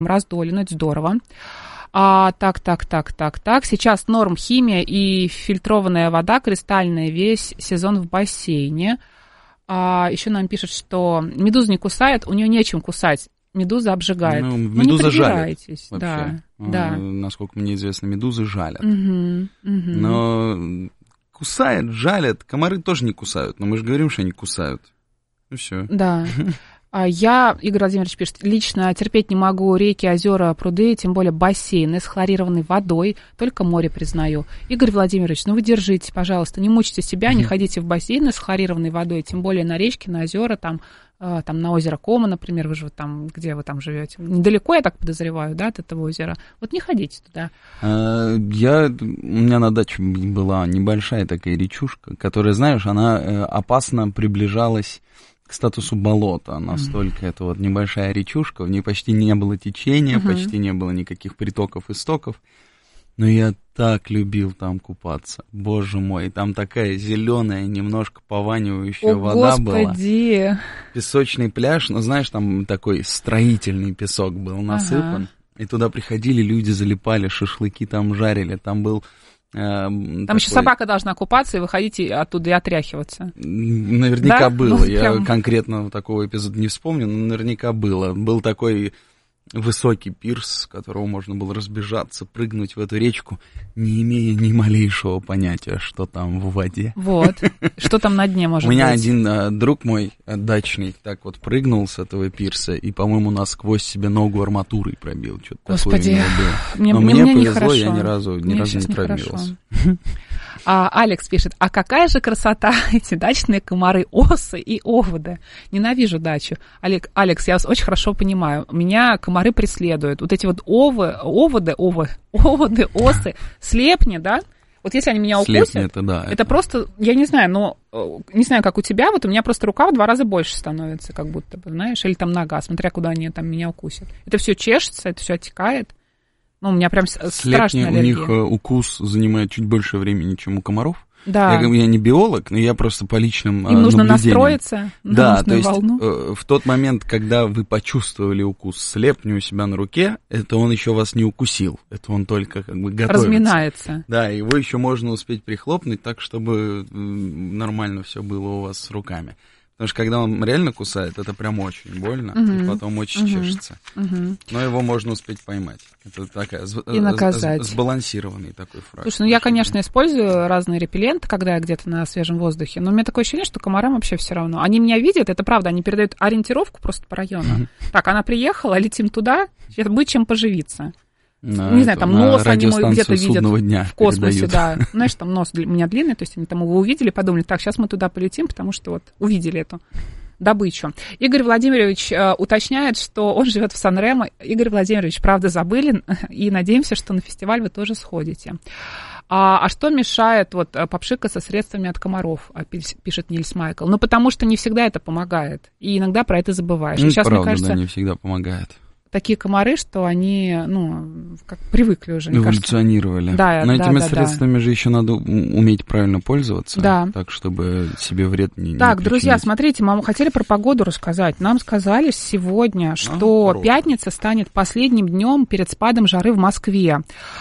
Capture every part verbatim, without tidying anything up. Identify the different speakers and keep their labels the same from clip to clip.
Speaker 1: раздолье, ну это здорово. А, так, так, так, так, так. Сейчас норм химия и фильтрованная вода кристальная весь сезон в бассейне. А, еще нам пишут, что медуза не кусает, у нее нечем кусать. Медуза обжигает.
Speaker 2: Ну, медуза
Speaker 1: ну,
Speaker 2: жалит.
Speaker 1: Да,
Speaker 2: а,
Speaker 1: да.
Speaker 2: Насколько мне известно, медузы жалят.
Speaker 1: Угу, угу.
Speaker 2: Но кусает, жалят. Комары тоже не кусают. Но мы же говорим, что они кусают. Ну все.
Speaker 1: Да. Я, Игорь Владимирович пишет, лично терпеть не могу реки, озера, пруды, тем более бассейны с хлорированной водой, только море признаю. Игорь Владимирович, ну вы держите, пожалуйста, не мучайте себя, не ходите в бассейны с хлорированной водой, тем более на речки, на озера, там, там на озеро Кома, например, вы же вот там, где вы там живете, недалеко, я так подозреваю, да, от этого озера. Вот не ходите туда.
Speaker 2: Я, у меня на даче была небольшая такая речушка, которая, знаешь, она опасно приближалась к статусу болота. Настолько mm-hmm. это вот небольшая речушка, в ней почти не было течения, mm-hmm. почти не было никаких притоков, истоков. Но я так любил там купаться. Боже мой, там такая зеленая, немножко пованивающая
Speaker 1: О,
Speaker 2: вода
Speaker 1: Господи.
Speaker 2: была. Песочный пляж, ну знаешь, там такой строительный песок был насыпан. Ага. И туда приходили люди, залипали, шашлыки там жарили, там был...
Speaker 1: Там такой... еще собака должна купаться и выходить оттуда и отряхиваться.
Speaker 2: Наверняка да? было. Ну, я прям... конкретно такого эпизода не вспомню, но наверняка было. Был такой высокий пирс, с которого можно было разбежаться, прыгнуть в эту речку, не имея ни малейшего понятия, что там в воде.
Speaker 1: Вот. Что там на дне может быть?
Speaker 2: У меня один а, друг мой, дачник, так вот прыгнул с этого пирса и, по-моему, насквозь себе ногу арматурой пробил. Что-то
Speaker 1: Господи,
Speaker 2: такое было.
Speaker 1: мне,
Speaker 2: Но
Speaker 1: мне,
Speaker 2: мне,
Speaker 1: мне
Speaker 2: повезло,
Speaker 1: нехорошо.
Speaker 2: я ни разу, ни
Speaker 1: мне
Speaker 2: разу не травмировался.
Speaker 1: А, Алекс пишет, а какая же красота эти дачные комары, осы и оводы. Ненавижу дачу. Алекс, Алекс, я вас очень хорошо понимаю. Меня комары преследуют. Вот эти вот овы, оводы, овы, оводы, осы, слепни, да? Вот если они меня укусят, слепни, это, да, это, это просто, я не знаю, но не знаю, как у тебя, вот у меня просто рука в два раза больше становится, как будто бы, знаешь, или там нога, смотря куда они там меня укусят. Это все чешется, это все оттекает. Ну, у меня прям страшная аллергия.
Speaker 2: У них укус занимает чуть больше времени, чем у комаров.
Speaker 1: Да.
Speaker 2: Я, я не биолог, но я просто по личным
Speaker 1: Им нужно
Speaker 2: наблюдениям.
Speaker 1: Настроиться на
Speaker 2: да,
Speaker 1: нужную
Speaker 2: то есть
Speaker 1: волну.
Speaker 2: Э, в тот момент, когда вы почувствовали укус слепни у себя на руке, это он еще вас не укусил, это он только как бы готовится.
Speaker 1: Разминается.
Speaker 2: Да, его еще можно успеть прихлопнуть так, чтобы нормально все было у вас с руками. Потому что когда он реально кусает, это прям очень больно, uh-huh. и потом очень uh-huh. чешется. Uh-huh. Но его можно успеть поймать. Это такая
Speaker 1: и наказать.
Speaker 2: Сбалансированный такой фраг.
Speaker 1: Слушай, ну я, конечно, использую разные репелленты, когда я где-то на свежем воздухе, но у меня такое ощущение, что комарам вообще все равно. Они меня видят, это правда, они передают ориентировку просто по району. Uh-huh. Так, она приехала, летим туда, сейчас будет чем поживиться.
Speaker 2: На,
Speaker 1: не знаю, там нос они мой где-то видят
Speaker 2: дня
Speaker 1: в космосе,
Speaker 2: передают.
Speaker 1: да. Знаешь, там нос у меня длинный, то есть они там его увидели, подумали, так, сейчас мы туда полетим, потому что вот увидели эту добычу. Игорь Владимирович э, уточняет, что он живет в Сан-Ремо. Игорь Владимирович, правда, забыли, и надеемся, что на фестиваль вы тоже сходите. А, а что мешает вот попшикаться средствами от комаров, пишет Нильс Майкл? Ну, потому что не всегда это помогает, и иногда про это забываешь.
Speaker 2: Ну,
Speaker 1: и сейчас,
Speaker 2: правда,
Speaker 1: мне кажется,
Speaker 2: да, не всегда помогает.
Speaker 1: Такие комары, что они, ну, как привыкли уже, мне
Speaker 2: эволюционировали.
Speaker 1: Да,
Speaker 2: Но
Speaker 1: да,
Speaker 2: этими
Speaker 1: да,
Speaker 2: средствами
Speaker 1: да.
Speaker 2: же еще надо уметь правильно пользоваться,
Speaker 1: да.
Speaker 2: так, чтобы себе вред не
Speaker 1: Так,
Speaker 2: не
Speaker 1: друзья, смотрите, мы хотели про погоду рассказать. Нам сказали сегодня, что а, пятница станет последним днем перед спадом жары в Москве.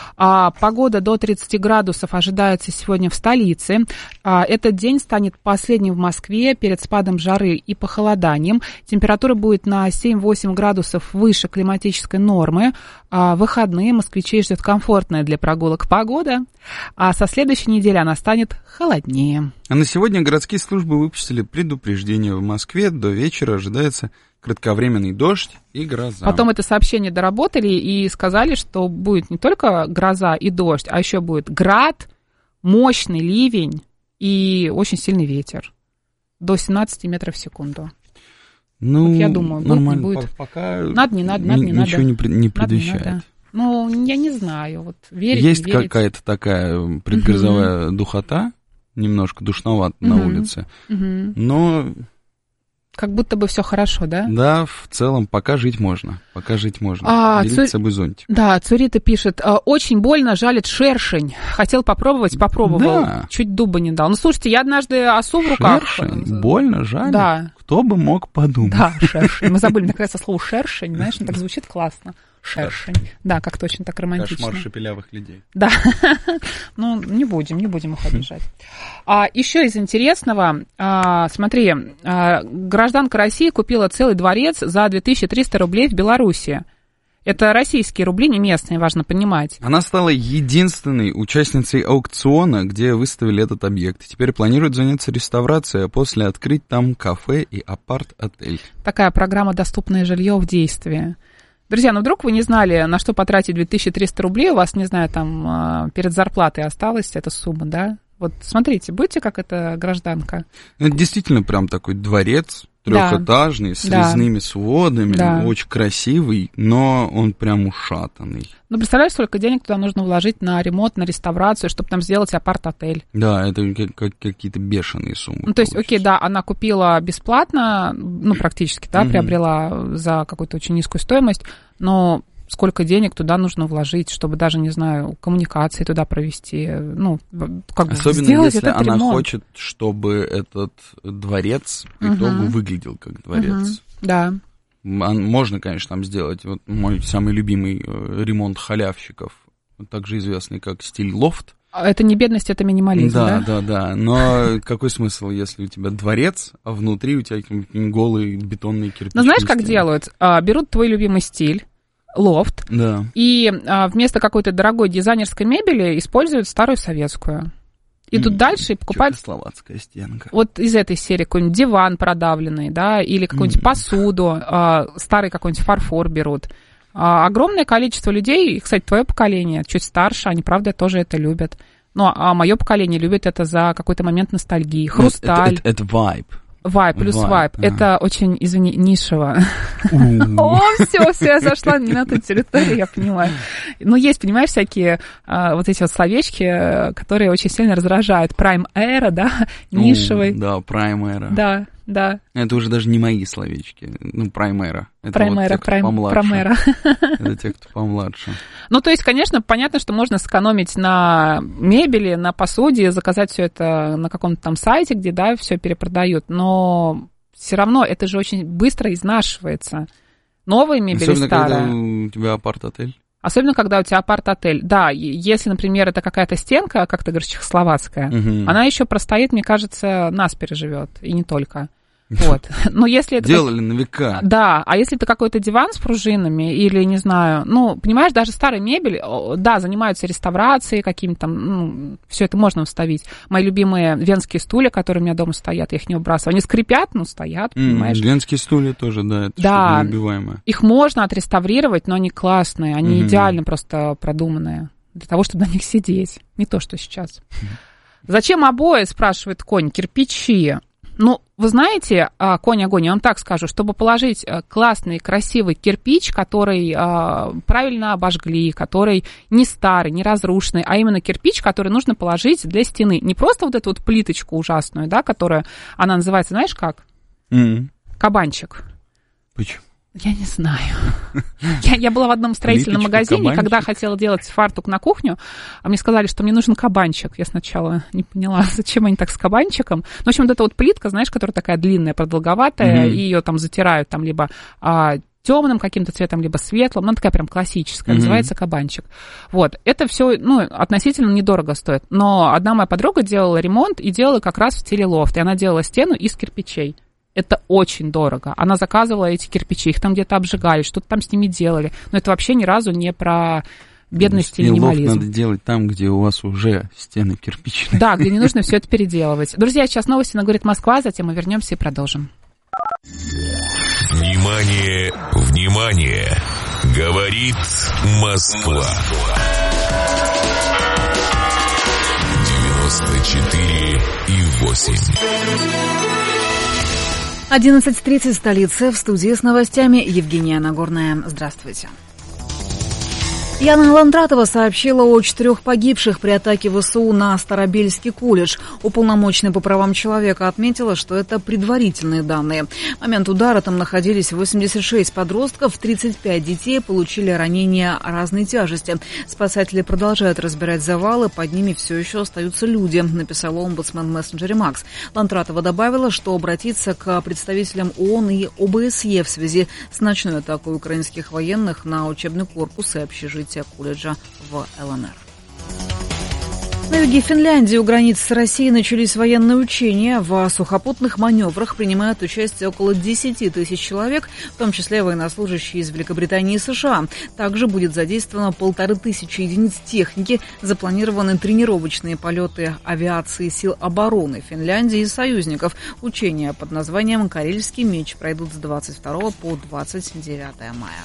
Speaker 1: А, погода до тридцати градусов ожидается сегодня в столице. А, этот день станет последним в Москве перед спадом жары и похолоданием. Температура будет на семь-восемь градусов выше климатической нормы. А выходные москвичей ждет комфортная для прогулок погода, а со следующей недели она станет холоднее.
Speaker 2: А на сегодня городские службы выпустили предупреждение. В Москве до вечера ожидается кратковременный дождь и гроза.
Speaker 1: Потом это сообщение доработали и сказали, что будет не только гроза и дождь, а еще будет град, мощный ливень и очень сильный ветер до семнадцати метров в секунду.
Speaker 2: Ну,
Speaker 1: вот я думаю, будет, не будет.
Speaker 2: Пока
Speaker 1: надо, не надо, надо, не надо.
Speaker 2: Ничего не, не предвещает.
Speaker 1: Надо, не надо. Ну, я не знаю. Вот, верить,
Speaker 2: есть
Speaker 1: не верить.
Speaker 2: какая-то такая предгрозовая uh-huh. духота, немножко душновато uh-huh. на улице, uh-huh. но...
Speaker 1: Как будто бы все хорошо, да?
Speaker 2: Да, в целом, пока жить можно. Пока жить можно.
Speaker 1: А,
Speaker 2: Берите
Speaker 1: Цу...
Speaker 2: с собой зонтик.
Speaker 1: Да, Цурита пишет, очень больно жалит шершень. Хотел попробовать, попробовал.
Speaker 2: Да.
Speaker 1: Чуть дуба не дал. Ну, слушайте, я однажды осу в руках...
Speaker 2: Шершень? Больно жалит?
Speaker 1: Да.
Speaker 2: Кто бы мог подумать?
Speaker 1: Да, шершень. Мы забыли, наконец-то, слово шершень, знаешь, он так звучит классно. Шершень. Да, как-то очень так романтично.
Speaker 2: Кошмар шепелявых людей.
Speaker 1: Да. Ну, не будем, не будем их обижать. А еще из интересного, а, смотри, а, гражданка России купила целый дворец за две тысячи триста рублей в Беларуси. Это российские рубли, не местные, важно понимать.
Speaker 2: Она стала единственной участницей аукциона, где выставили этот объект. Теперь планирует заняться реставрацией, а после открыть там кафе и апарт-отель.
Speaker 1: Такая программа «Доступное жилье в действии». Друзья, ну вдруг вы не знали, на что потратить две тысячи триста рублей, у вас, не знаю, там перед зарплатой осталась эта сумма, да? Вот смотрите, будьте как эта гражданка.
Speaker 2: Это действительно прям такой дворец, трехэтажный, да. с резными да. сводами, да. очень красивый, но он прям ушатанный.
Speaker 1: Ну, представляешь, сколько денег туда нужно вложить на ремонт, на реставрацию, чтобы там сделать апарт-отель.
Speaker 2: Да, это как, какие-то бешеные суммы.
Speaker 1: Ну, то есть, окей, да, она купила бесплатно, ну, практически, да, угу. приобрела за какую-то очень низкую стоимость, но сколько денег туда нужно вложить, чтобы даже, не знаю, коммуникации туда провести, ну, как бы
Speaker 2: особенно
Speaker 1: сделать
Speaker 2: если
Speaker 1: этот
Speaker 2: она
Speaker 1: ремонт.
Speaker 2: Хочет, чтобы этот дворец по угу. итогу выглядел как дворец.
Speaker 1: Угу. Да.
Speaker 2: Можно, конечно, там сделать вот мой самый любимый ремонт халявщиков, также известный как стиль лофт.
Speaker 1: Это не бедность, это минимализм, да?
Speaker 2: Да, да, да. Но какой смысл, если у тебя дворец, а внутри у тебя голые бетонные кирпичи?
Speaker 1: Ну, знаешь, как делают? Берут твой любимый стиль, лофт,
Speaker 2: да.
Speaker 1: и а, вместо какой-то дорогой дизайнерской мебели используют старую советскую. Идут mm, дальше и покупают...
Speaker 2: Чехословацкая стенка.
Speaker 1: Вот из этой серии какой-нибудь диван продавленный, да, или какую-нибудь mm. посуду, а, старый какой-нибудь фарфор берут. А, огромное количество людей, и, кстати, твое поколение, чуть старше, они, правда, тоже это любят. Ну, а мое поколение любит это за какой-то момент ностальгии. Хрусталь.
Speaker 2: Это, это, это вайб.
Speaker 1: Вайп плюс вайп.
Speaker 2: Ага.
Speaker 1: Это очень, извини, нишево. О, все, все, я зашла не на ту территорию, я понимаю. Но есть, понимаешь, всякие а, вот эти вот словечки, которые очень сильно раздражают. Prime Era, да, нишевый.
Speaker 2: Да, Prime Era.
Speaker 1: Да, да.
Speaker 2: Это уже даже не мои словечки. Ну, Prime Era. Это
Speaker 1: Prime
Speaker 2: вот
Speaker 1: Era,
Speaker 2: те, кто
Speaker 1: Prime,
Speaker 2: помладше.
Speaker 1: Prime Era.
Speaker 2: Это те, кто помладше.
Speaker 1: Ну, то есть, конечно, понятно, что можно сэкономить на мебели, на посуде, заказать все это на каком-то там сайте, где, да, все перепродают, но все равно это же очень быстро изнашивается. Новые мебели,
Speaker 2: особенно,
Speaker 1: старые.
Speaker 2: Когда у тебя апарт-отель.
Speaker 1: Особенно, когда у тебя апарт-отель. Да, если, например, это какая-то стенка, как ты говоришь, чехословацкая, угу. она еще простоит, мне кажется, нас переживет, и не только. Вот. Но если это...
Speaker 2: Делали на века.
Speaker 1: Да, а если это какой-то диван с пружинами или, не знаю, ну, понимаешь, даже старая мебель, да, занимаются реставрацией какими-то там, ну, все это можно установить. Мои любимые венские стулья, которые у меня дома стоят, я их не выбрасываю. Они скрипят, но стоят, понимаешь.
Speaker 2: Mm, венские стулья тоже, да, это
Speaker 1: да,
Speaker 2: что-то неубиваемое.
Speaker 1: Их можно отреставрировать, но они классные, они mm-hmm. идеально просто продуманные для того, чтобы на них сидеть. Не то, что сейчас. Mm-hmm. Зачем обои, спрашивает конь, кирпичи? Ну, вы знаете, конь-огонь, я вам так скажу, чтобы положить классный, красивый кирпич, который правильно обожгли, который не старый, не разрушенный, а именно кирпич, который нужно положить для стены. Не просто вот эту вот плиточку ужасную, да, которая, она называется, знаешь как?
Speaker 2: Mm-hmm.
Speaker 1: Кабанчик.
Speaker 2: Почему?
Speaker 1: Я не знаю. Я, я была в одном строительном
Speaker 2: Плиточка,
Speaker 1: магазине,
Speaker 2: кабанчик.
Speaker 1: Когда хотела делать фартук на кухню, а мне сказали, что мне нужен кабанчик. Я сначала не поняла, зачем они так с кабанчиком. Ну, в общем, вот эта вот плитка, знаешь, которая такая длинная, продолговатая, mm-hmm. и ее там затирают там либо а, темным каким-то цветом, либо светлым. Ну, она такая прям классическая, mm-hmm. называется кабанчик. Вот. Это все, ну, относительно недорого стоит. Но одна моя подруга делала ремонт и делала как раз в стиле лофт. И она делала стену из кирпичей. Это очень дорого. Она заказывала эти кирпичи, их там где-то обжигали, что-то там с ними делали. Но это вообще ни разу не про бедность и минимализм.
Speaker 2: Лофт надо делать там, где у вас уже стены кирпичные.
Speaker 1: Да, где не нужно все это переделывать. Друзья, сейчас новости на «Говорит Москва», затем мы вернемся и продолжим.
Speaker 3: Внимание, внимание! Говорит Москва. девяносто четыре и восемь.
Speaker 4: одиннадцать тридцать, столица, в студии с новостями Евгения Нагорная. Здравствуйте. Яна Ландратова сообщила о четырех погибших при атаке ВСУ на Старобельский колледж. Уполномоченная по правам человека отметила, что это предварительные данные. В момент удара там находились восемьдесят шесть подростков, тридцать пять детей получили ранения разной тяжести. Спасатели продолжают разбирать завалы, под ними все еще остаются люди, написала омбудсмен в мессенджере Макс. Ландратова добавила, что обратиться к представителям ООН и ОБСЕ в связи с ночной атакой украинских военных на учебный корпус и общежитие колледжа в ЛНР. На юге Финляндии у границы с Россией начались военные учения. В сухопутных маневрах принимают участие около десяти тысяч человек, в том числе военнослужащие из Великобритании и США. Также будет задействовано полторы тысячи единиц техники, запланированы тренировочные полеты авиации сил обороны Финляндии и союзников. Учения под названием «Карельский меч» пройдут с двадцать второго по двадцать девятое мая.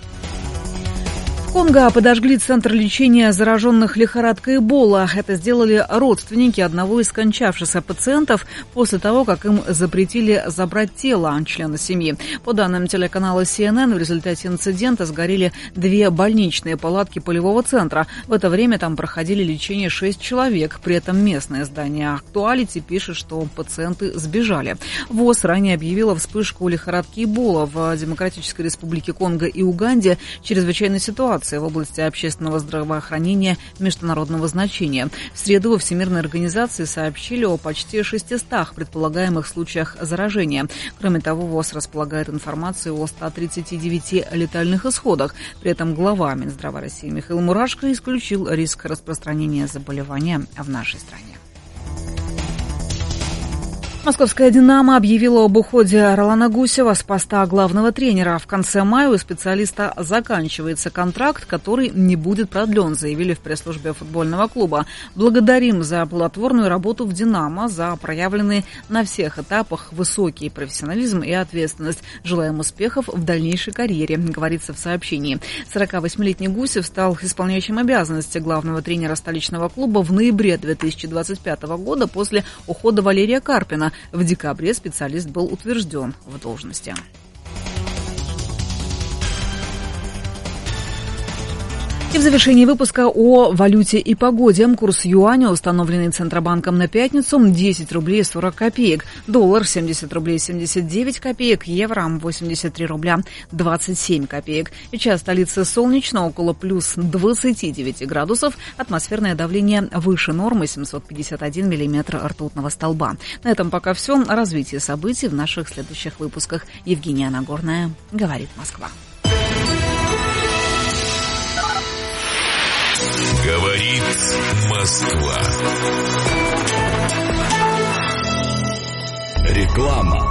Speaker 4: В Конго подожгли центр лечения зараженных лихорадкой Эбола. Это сделали родственники одного из скончавшихся пациентов после того, как им запретили забрать тело члена семьи. По данным телеканала Си Эн Эн, в результате инцидента сгорели две больничные палатки полевого центра. В это время там проходили лечение шесть человек. При этом местное издание «Актуалити» пишет, что пациенты сбежали. ВОЗ ранее объявила вспышку лихорадки Эбола в Демократической Республике Конго и Уганде чрезвычайной ситуации в области общественного здравоохранения международного значения. В среду во Всемирной организации сообщили о почти шестистах предполагаемых случаях заражения. Кроме того, ВОЗ располагает информацией о ста тридцати девяти летальных исходах. При этом глава Минздрава России Михаил Мурашко исключил риск распространения заболевания в нашей стране. Московская «Динамо» объявила об уходе Ролана Гусева с поста главного тренера. В конце мая у специалиста заканчивается контракт, который не будет продлен, заявили в пресс-службе футбольного клуба. Благодарим за плодотворную работу в «Динамо», за проявленные на всех этапах высокий профессионализм и ответственность. Желаем успехов в дальнейшей карьере, говорится в сообщении. сорокавосьмилетний Гусев стал исполняющим обязанности главного тренера столичного клуба в ноябре две тысячи двадцать пятого года после ухода Валерия Карпина. В декабре специалист был утвержден в должности. И в завершении выпуска о валюте и погоде. Курс юаня, установленный Центробанком на пятницу, десять рублей сорок копеек. Доллар семьдесят рублей семьдесят девять копеек. Евро восемьдесят три рубля двадцать семь копеек. Сейчас столица солнечно, около плюс двадцати девяти градусов. Атмосферное давление выше нормы, семьсот пятьдесят один миллиметр ртутного столба. На этом пока все. Развитие событий в наших следующих выпусках. Евгения Нагорная, говорит Москва.
Speaker 3: Говорит Москва.
Speaker 5: Реклама.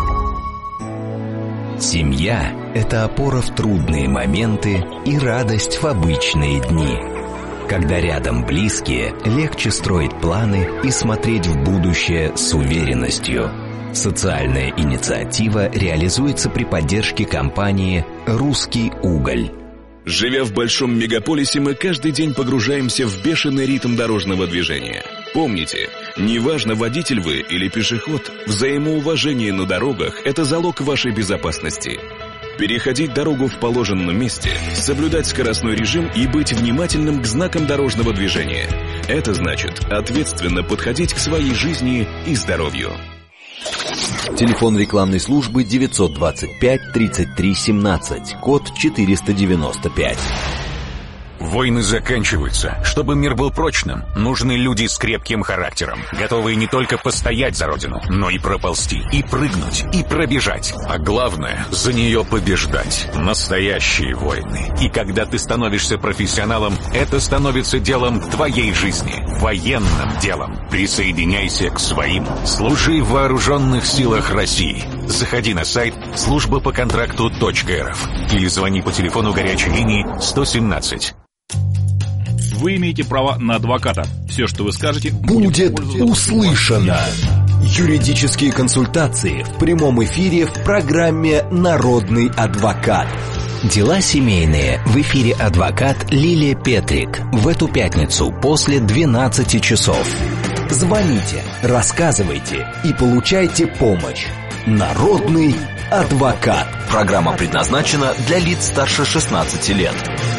Speaker 5: Семья – это опора в трудные моменты и радость в обычные дни. Когда рядом близкие, легче строить планы и смотреть в будущее с уверенностью. Социальная инициатива реализуется при поддержке компании «Русский уголь».
Speaker 6: Живя в большом мегаполисе, мы каждый день погружаемся в бешеный ритм дорожного движения. Помните, неважно, водитель вы или пешеход, взаимоуважение на дорогах – это залог вашей безопасности. Переходить дорогу в положенном месте, соблюдать скоростной режим и быть внимательным к знакам дорожного движения. Это значит ответственно подходить к своей жизни и здоровью.
Speaker 7: Телефон рекламной службы девятьсот двадцать пять тридцать три семнадцать, код четыреста девяносто пять.
Speaker 8: Войны заканчиваются. Чтобы мир был прочным, нужны люди с крепким характером, готовые не только постоять за родину, но и проползти, и прыгнуть, и пробежать. А главное, за нее побеждать. Настоящие войны. И когда ты становишься профессионалом, это становится делом твоей жизни. Военным делом. Присоединяйся к своим. Служи в вооруженных силах России. Заходи на сайт служба по контракту точка эр эф или звони по телефону горячей линии сто семнадцать.
Speaker 9: Вы имеете право на адвоката. Все, что вы скажете,
Speaker 5: будет услышано. Юридические консультации в прямом эфире в программе «Народный адвокат». Дела семейные. В эфире адвокат Лилия Петрик. В эту пятницу после двенадцати часов. Звоните, рассказывайте и получайте помощь. Народный адвокат.
Speaker 7: Программа предназначена для лиц старше шестнадцати лет.